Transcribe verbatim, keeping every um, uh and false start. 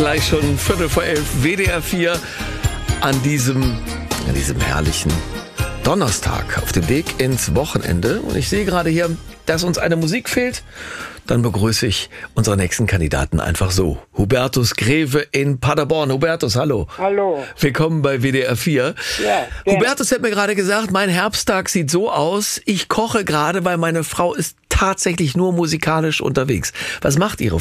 Gleich schon Viertel vor elf, W D R vier an diesem, an diesem herrlichen Donnerstag auf dem Weg ins Wochenende. Und ich sehe gerade hier, dass uns eine Musik fehlt. Dann begrüße ich unseren nächsten Kandidaten einfach so. Hubertus Greve in Paderborn. Hubertus, hallo. Hallo. Willkommen bei W D R vier. Ja, Hubertus hat mir gerade gesagt, mein Herbsttag sieht so aus. Ich koche gerade, weil meine Frau ist tatsächlich nur musikalisch unterwegs. Was macht Ihre